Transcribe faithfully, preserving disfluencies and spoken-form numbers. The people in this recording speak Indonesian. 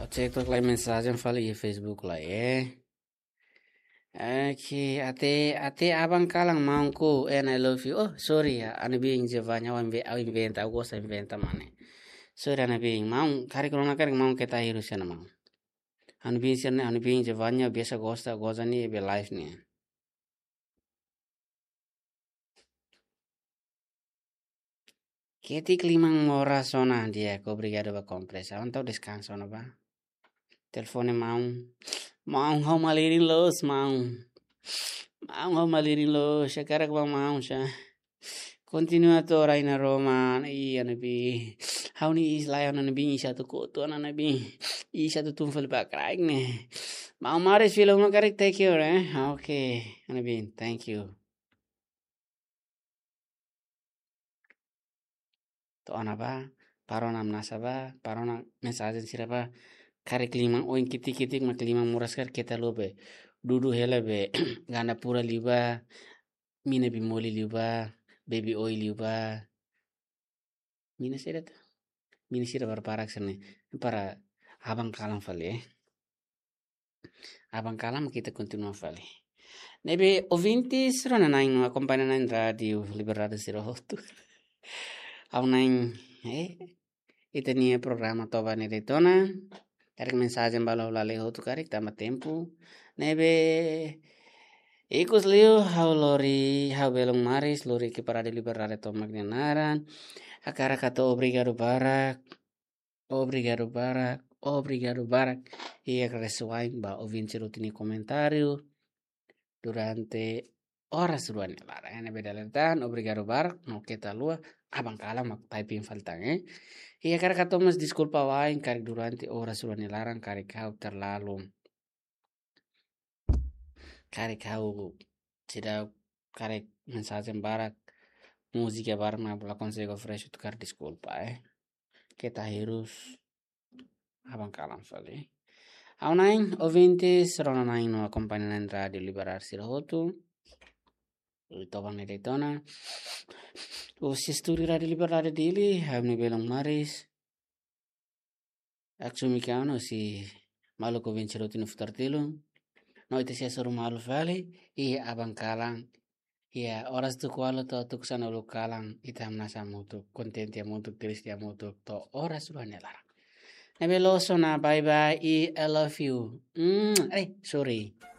cek tok lai mensagem fali Facebook lah eh. Oke, ate ate abang kalang maungku and I love you. Oh, sorry ya, ane being jevanya wa inve au inventa, au gosta inventa mane. Sorry ane being maung, kari corona kari maung kita hiru sana maung. Ane being sana ane being jevanya biasa gosta goza ni be life ni. Keti klimang mora sona dia, obrigado ba compresa. Ontau descanso na ba? Telefone maung. Maung hau malirin los maung. Maung hau malirin los, shakara ba maung sha. Continua tora ina Roma, i anabi. Hau ni is layan anabi isa tu koto anabi. Isa tu tumfel ba craig ne. Maung maris film no karik take care eh. Okay, anabi, thank you. To anaba, parona mnasaba, parona mensagem siraba. Kare klimang oin kitik kitik ma klimang muras kar kita lobe. Dudu hele be gana pura liba, mina bimoli liba, baby oil liba. Mina sira ta. Mina sira para parak sene. Para abang kalam fali eh. Abang kalam kita continua fali. Nebe ouvintes rona naing no acompanha na radio Liberdade Zero Hotu. Au naing eh itania programa toba ne detona. Karik mensagem balau lale hotu karik tama tempo. Nebe Ikus liu hau lori hau belong maris lori que para de liberare to magnenaran. Akara kato obrigado barak. Obrigado barak. Obrigado barak. E agradecewain ba ouvinte rutini comentário durante horas ruan lara. Ene bedaletan obrigado barak no kita lua abang kala mak typing faltang eh. E akara kato mas disculpa wain karik durante horas ruan larang karik hau terlalu karek hau tidak karek mensagem barak música barak na la consegue fresh tu kar desculpa eh kita harus abang kalam fali au nain ouvintes rona nain no acompanha na radio liberar sirohotu Tobang Nedetona o sisturi radio liberar dili hau ni belong maris aksumi kano si malu ko vincerotin futartilung no ite sia suruh malu vale i abang kalang ya oras tu kualo to tuk sana ulu kalang itam nasa mutu konten tia mutu tulis tia mutu to oras ruanya larang nebe loso na bye bye i I love you mm, eh sorry